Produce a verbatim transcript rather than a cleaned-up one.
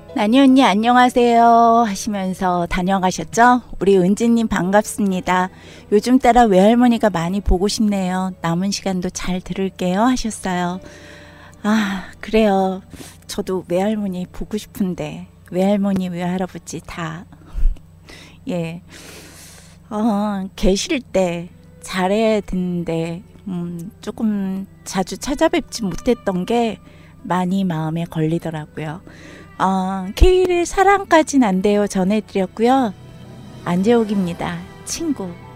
나니 언니 안녕하세요 하시면서 다녀가셨죠? 우리 은지님 반갑습니다. 요즘 따라 외할머니가 많이 보고 싶네요. 남은 시간도 잘 들을게요 하셨어요. 아 그래요. 저도 외할머니 보고 싶은데 외할머니 외할아버지 다 예, 어, 계실 때 잘해야 되는데 음, 조금 자주 찾아뵙지 못했던 게 많이 마음에 걸리더라고요. 어, 케이를 사랑까진 안 돼요 전해드렸고요. 안재욱입니다. 친구.